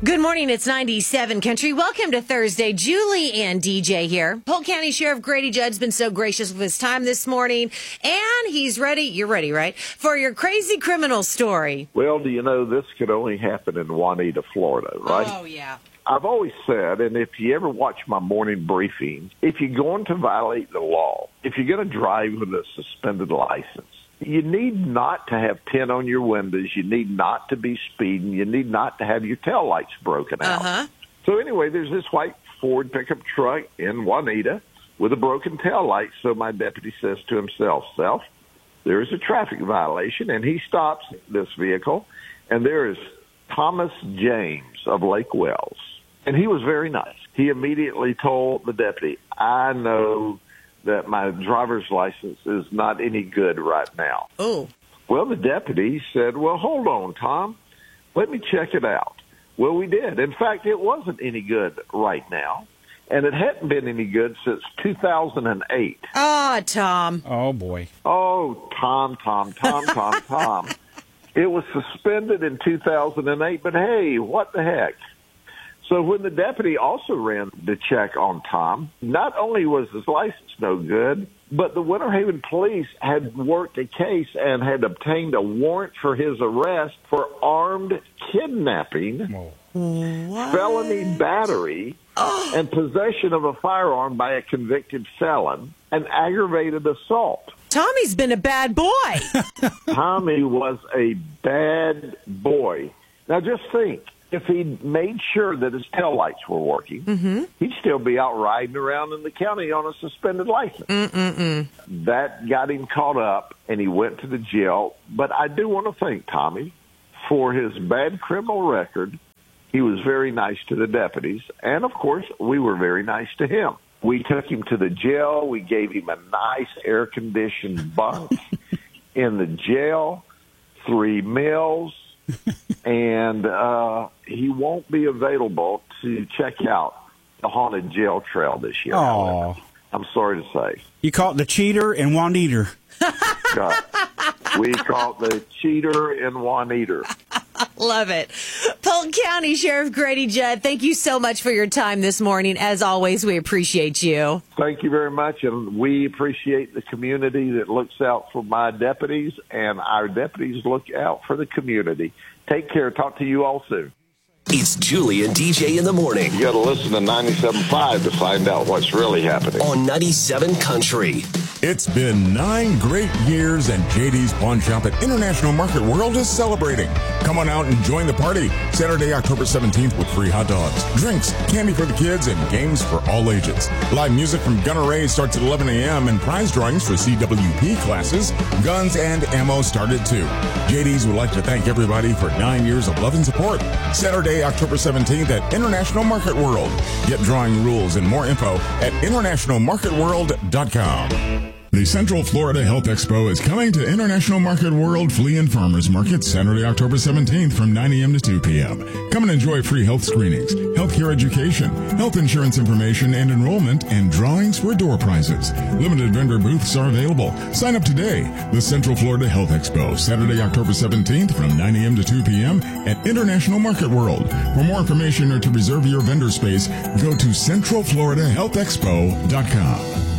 Good morning, it's 97 Country. Welcome to Thursday. Julie and DJ here. Polk County Sheriff Grady Judd's been so gracious with his time this morning, and he's ready, you're ready, right, for your crazy criminal story. Well, do you know this could only happen in Juanita, Florida, right? Oh, yeah. I've always said, and if you ever watch my morning briefing, if you're going to violate the law, if you're going to drive with a suspended license, you need not to have tint on your windows. You need not to be speeding. You need not to have your taillights broken out. So anyway, there's this white Ford pickup truck in Juanita with a broken taillight. So my deputy says to himself, "Self, there is a traffic violation." And he stops this vehicle, and there is Thomas James of Lake Wells. And he was very nice. He immediately told the deputy, "I know that my driver's license is not any good right now." Oh. Well, the deputy said, "Well, hold on, Tom. Let me check it out." Well, we did. In fact, it wasn't any good right now, and it hadn't been any good since 2008. Oh, Tom. Oh, boy. Oh, Tom. It was suspended in 2008, but hey, what the heck? So when the deputy also ran the check on Tom, not only was his license no good, but the Winter Haven police had worked a case and had obtained a warrant for his arrest for armed kidnapping, felony battery, and possession of a firearm by a convicted felon, and aggravated assault. Tommy's been a bad boy. Tommy was a bad boy. Now just think. If he'd made sure that his taillights were working, he'd still be out riding around in the county on a suspended license. That got him caught up, and he went to the jail. But I do want to thank Tommy for his bad criminal record. He was very nice to the deputies, and, of course, we were very nice to him. We took him to the jail. We gave him a nice air-conditioned bunk in the jail, 3 meals. And he won't be available to check out the haunted jail trail this year. Oh, I'm sorry to say. You caught the cheater and Juanita. We caught the cheater and Juanita. Love it. Polk County Sheriff Grady Judd, thank you so much for your time this morning. As always, we appreciate you. Thank you very much, and we appreciate the community that looks out for my deputies, and our deputies look out for the community. Take care. Talk to you all soon. It's Julie and DJ in the morning. You got to listen to 97.5 to find out what's really happening. On 97 Country. It's been 9 great years, and JD's Pawn Shop at International Market World is celebrating. Come on out and join the party. Saturday, October 17th with free hot dogs, drinks, candy for the kids, and games for all ages. Live music from Gunner Ray starts at 11 a.m. and prize drawings for CWP classes. Guns and ammo start at 2. JD's would like to thank everybody for 9 years of love and support. Saturday, October 17th at International Market World. Get drawing rules and more info at internationalmarketworld.com. The Central Florida Health Expo is coming to International Market World Flea and Farmers Market Saturday, October 17th from 9 a.m. to 2 p.m. Come and enjoy free health screenings, healthcare education, health insurance information and enrollment, and drawings for door prizes. Limited vendor booths are available. Sign up today. The Central Florida Health Expo, Saturday, October 17th from 9 a.m. to 2 p.m. at International Market World. For more information or to reserve your vendor space, go to centralfloridahealthexpo.com.